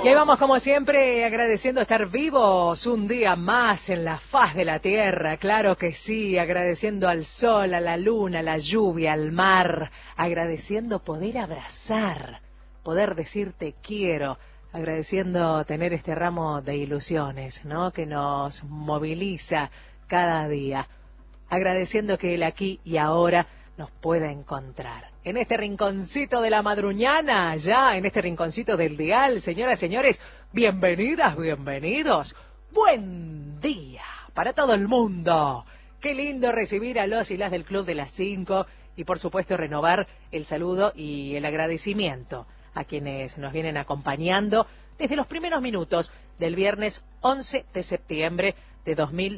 Y ahí vamos como siempre agradeciendo estar vivos un día más en la faz de la tierra, claro que sí, agradeciendo al sol, a la luna, a la lluvia, al mar, agradeciendo poder abrazar, poder decir te quiero, agradeciendo tener este ramo de ilusiones, ¿no? Que nos moviliza cada día, agradeciendo que el aquí y ahora nos pueda encontrar. En este rinconcito de la madruñana, ya en este rinconcito del dial, señoras y señores, bienvenidas, bienvenidos. Buen día para todo el mundo. Qué lindo recibir a los y las del Club de las 5 y por supuesto renovar el saludo y el agradecimiento a quienes nos vienen acompañando desde los primeros minutos del viernes 11 de septiembre de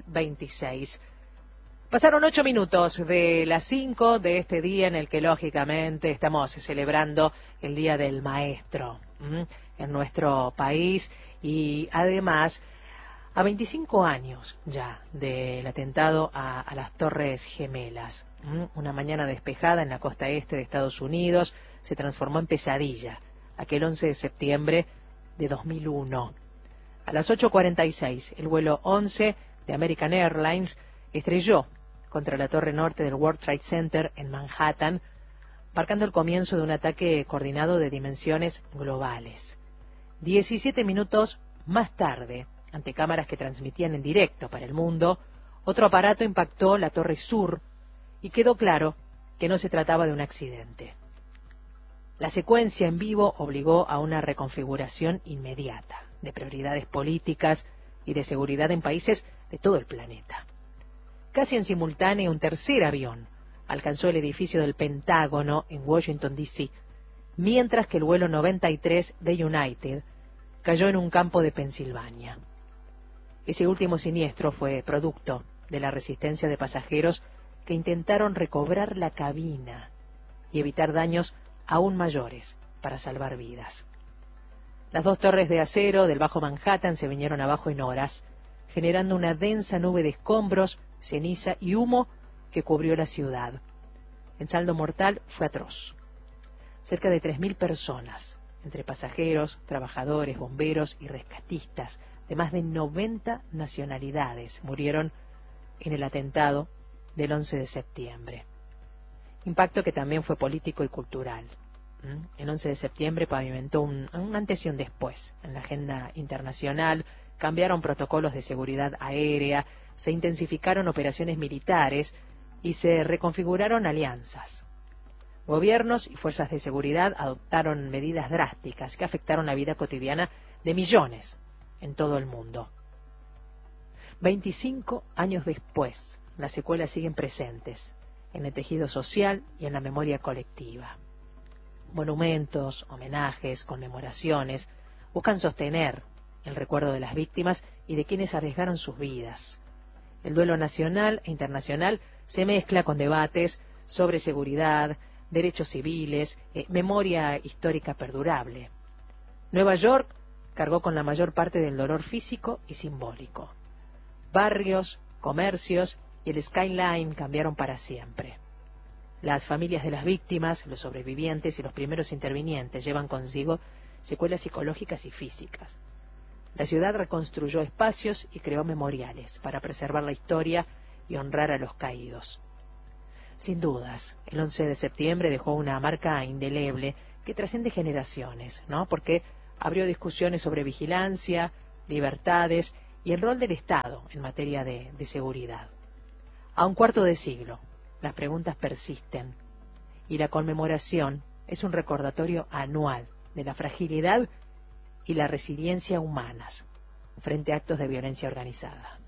2026. Pasaron 8 minutos de las 5 de este día en el que lógicamente estamos celebrando el Día del Maestro en nuestro país y además a 25 años ya del atentado a las Torres Gemelas. Una mañana despejada en la costa este de Estados Unidos se transformó en pesadilla aquel 11 de septiembre de 2001. A las 8:46 el vuelo 11 de American Airlines estrelló contra la torre norte del World Trade Center en Manhattan, marcando el comienzo de un ataque coordinado de dimensiones globales. 17 minutos más tarde, ante cámaras que transmitían en directo para el mundo, otro aparato impactó la torre sur y quedó claro que no se trataba de un accidente. La secuencia en vivo obligó a una reconfiguración inmediata de prioridades políticas y de seguridad en países de todo el planeta. Casi en simultáneo, un tercer avión alcanzó el edificio del Pentágono en Washington, D.C., mientras que el vuelo 93 de United cayó en un campo de Pensilvania. Ese último siniestro fue producto de la resistencia de pasajeros que intentaron recobrar la cabina y evitar daños aún mayores para salvar vidas. Las dos torres de acero del Bajo Manhattan se vinieron abajo en horas, generando una densa nube de escombros, ceniza y humo que cubrió la ciudad. El saldo mortal fue atroz. Cerca de 3.000 personas, entre pasajeros, trabajadores, bomberos y rescatistas de más de 90 nacionalidades, murieron en el atentado del 11 de septiembre. Impacto que también fue político y cultural. El 11 de septiembre pavimentó un antes y un después en la agenda internacional, cambiaron protocolos de seguridad aérea, se intensificaron operaciones militares y se reconfiguraron alianzas. Gobiernos y fuerzas de seguridad adoptaron medidas drásticas que afectaron la vida cotidiana de millones en todo el mundo. 25 años después, las secuelas siguen presentes en el tejido social y en la memoria colectiva. Monumentos, homenajes, conmemoraciones buscan sostener el recuerdo de las víctimas y de quienes arriesgaron sus vidas. El duelo nacional e internacional se mezcla con debates sobre seguridad, derechos civiles, memoria histórica perdurable. Nueva York cargó con la mayor parte del dolor físico y simbólico. Barrios, comercios y el skyline cambiaron para siempre. Las familias de las víctimas, los sobrevivientes y los primeros intervinientes llevan consigo secuelas psicológicas y físicas. La ciudad reconstruyó espacios y creó memoriales para preservar la historia y honrar a los caídos. Sin dudas, el 11 de septiembre dejó una marca indeleble que trasciende generaciones, ¿no? Porque abrió discusiones sobre vigilancia, libertades y el rol del Estado en materia de seguridad. A un cuarto de siglo, las preguntas persisten y la conmemoración es un recordatorio anual de la fragilidad y la resiliencia humanas frente a actos de violencia organizada.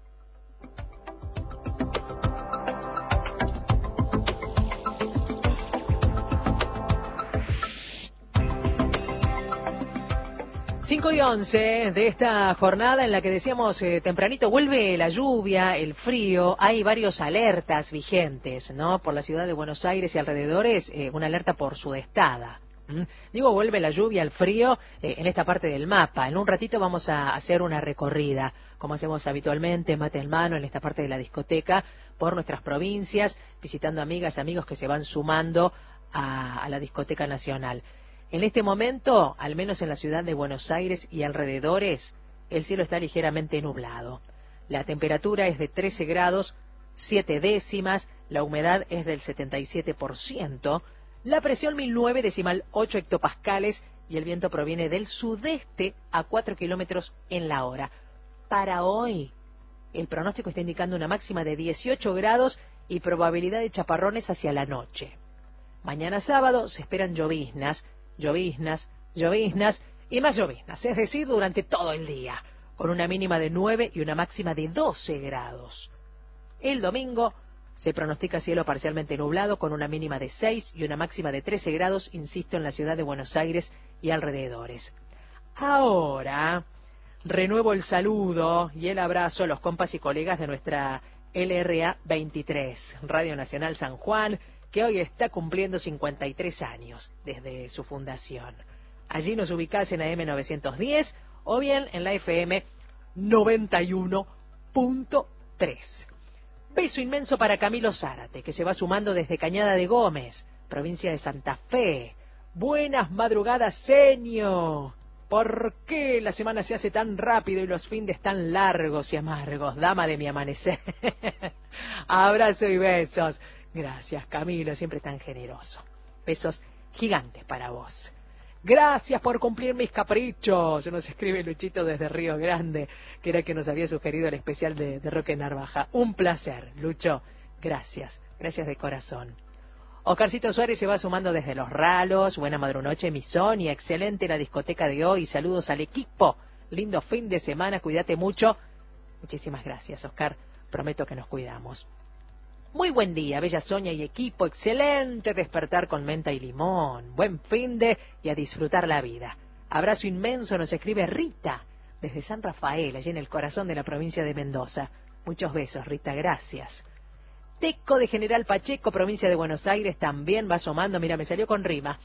Cinco y 11 de esta jornada en la que decíamos tempranito vuelve la lluvia, el frío, hay varios alertas vigentes, ¿no? Por la ciudad de Buenos Aires y alrededores, una alerta por sudestada. Digo, vuelve la lluvia, el frío, en esta parte del mapa. En un ratito vamos a hacer una recorrida, como hacemos habitualmente, mate en mano, en esta parte de la discoteca, por nuestras provincias, visitando amigas, amigos que se van sumando a la discoteca nacional. En este momento, al menos en la ciudad de Buenos Aires y alrededores, el cielo está ligeramente nublado. La temperatura es de 13 grados, 7 décimas, la humedad es del 77%, la presión 1009,8 hectopascales y el viento proviene del sudeste a 4 kilómetros en la hora. Para hoy, el pronóstico está indicando una máxima de 18 grados y probabilidad de chaparrones hacia la noche. Mañana sábado se esperan lloviznas, lloviznas, lloviznas y más lloviznas, es decir, durante todo el día, con una mínima de 9 y una máxima de 12 grados. El domingo se pronostica cielo parcialmente nublado con una mínima de 6 y una máxima de 13 grados, insisto, en la ciudad de Buenos Aires y alrededores. Ahora, renuevo el saludo y el abrazo a los compas y colegas de nuestra LRA 23, Radio Nacional San Juan, que hoy está cumpliendo 53 años desde su fundación. Allí nos ubicás en AM 910 o bien en la FM 91.3. Beso inmenso para Camilo Zárate, que se va sumando desde Cañada de Gómez, provincia de Santa Fe. Buenas madrugadas, señor. ¿Por qué la semana se hace tan rápido y los fines tan largos y amargos? Dama de mi amanecer. Abrazo y besos. Gracias, Camilo, siempre tan generoso. Besos gigantes para vos. Gracias por cumplir mis caprichos. Nos escribe Luchito desde Río Grande, que era que nos había sugerido el especial de Roque Narvaja. Un placer, Lucho. Gracias, gracias de corazón. Oscarcito Suárez se va sumando desde Los Ralos. Buena madrunoche, mi Sonia. Excelente la discoteca de hoy. Saludos al equipo. Lindo fin de semana, cuídate mucho. Muchísimas gracias, Oscar. Prometo que nos cuidamos. Muy buen día, bella Sonia y equipo, excelente despertar con menta y limón, buen finde y a disfrutar la vida. Abrazo inmenso, nos escribe Rita, desde San Rafael, allí en el corazón de la provincia de Mendoza. Muchos besos, Rita, gracias. Teco de General Pacheco, provincia de Buenos Aires, también va asomando, mira, me salió con rima.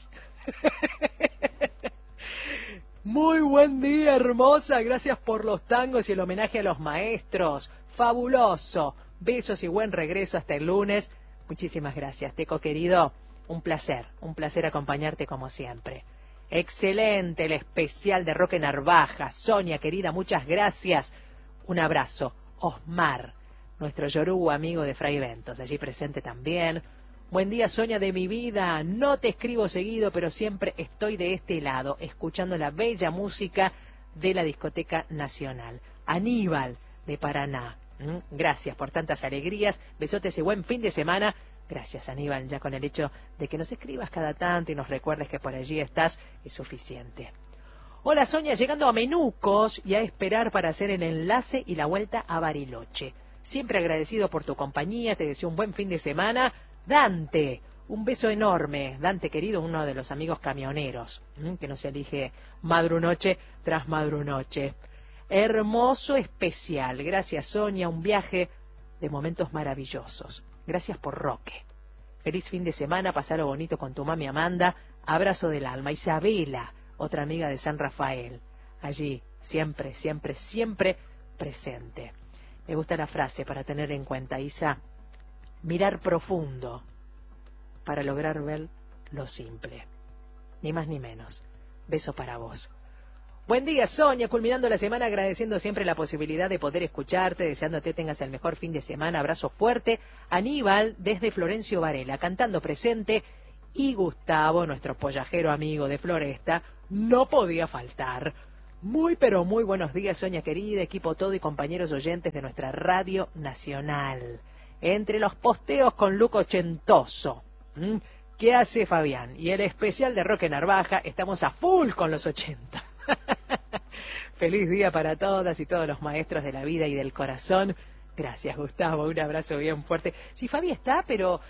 Muy buen día, hermosa, gracias por los tangos y el homenaje a los maestros, fabuloso. Besos y buen regreso hasta el lunes. Muchísimas gracias, Teco querido. Un placer acompañarte como siempre. Excelente el especial de Roque Narvaja. Sonia querida, muchas gracias. Un abrazo. Osmar, nuestro yoruba amigo de Fray Ventos, allí presente también. Buen día, Sonia de mi vida. No te escribo seguido, pero siempre estoy de este lado, escuchando la bella música de la Discoteca Nacional. Aníbal, de Paraná. Gracias por tantas alegrías, besotes y buen fin de semana. Gracias, Aníbal, ya con el hecho de que nos escribas cada tanto y nos recuerdes que por allí estás es suficiente. Hola, Sonia, llegando a Menucos y a esperar para hacer el enlace y la vuelta a Bariloche. Siempre agradecido por tu compañía, te deseo un buen fin de semana. Dante, un beso enorme. Dante querido, uno de los amigos camioneros, que nos elige madrunoche tras madrunoche. Hermoso especial. Gracias, Sonia. Un viaje de momentos maravillosos. Gracias por Roque. Feliz fin de semana. Pasalo bonito con tu mami Amanda. Abrazo del alma. Isabela, otra amiga de San Rafael. Allí, siempre, siempre, siempre presente. Me gusta la frase para tener en cuenta, Isa. Mirar profundo para lograr ver lo simple. Ni más ni menos. Beso para vos. Buen día, Sonia, culminando la semana agradeciendo siempre la posibilidad de poder escucharte, deseándote tengas el mejor fin de semana. Abrazo fuerte. Aníbal, desde Florencio Varela, cantando presente. Y Gustavo, nuestro pollajero amigo de Floresta, no podía faltar. Muy, pero muy buenos días, Sonia querida, equipo todo y compañeros oyentes de nuestra Radio Nacional. Entre los posteos con look ochentoso. ¿Qué hace Fabián? Y el especial de Roque Narvaja, estamos a full con los 80. Feliz día para todas y todos los maestros de la vida y del corazón. Gracias, Gustavo, un abrazo bien fuerte. Sí, Fabi está, pero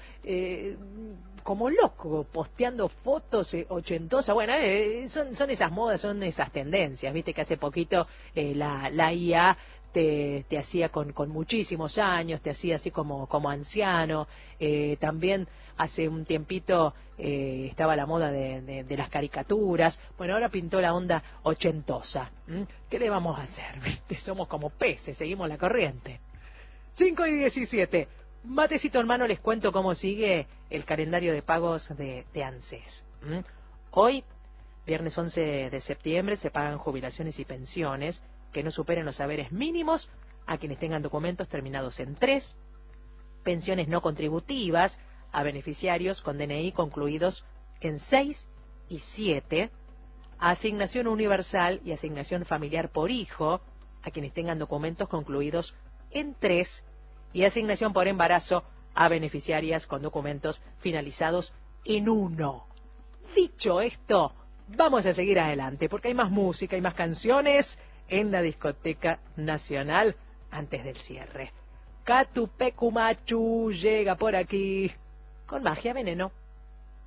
como loco, posteando fotos ochentosas. Bueno, son esas modas, son esas tendencias. Viste que hace poquito la IA te hacía con muchísimos años, te hacía así como anciano. También hace un tiempito estaba la moda de las caricaturas. Bueno, ahora pintó la onda ochentosa. ¿Qué le vamos a hacer? ¿Viste? Somos como peces, seguimos la corriente. 5:17. Matecito hermano, les cuento cómo sigue el calendario de pagos de ANSES. Hoy Viernes 11 de septiembre se pagan jubilaciones y pensiones que no superen los saberes mínimos a quienes tengan documentos terminados en 3, pensiones no contributivas a beneficiarios con DNI concluidos en 6 y 7, asignación universal y asignación familiar por hijo a quienes tengan documentos concluidos en 3 y asignación por embarazo a beneficiarias con documentos finalizados en 1. Dicho esto, vamos a seguir adelante porque hay más música y más canciones en la Discoteca Nacional antes del cierre. Catupecumachu llega por aquí con Magia Veneno.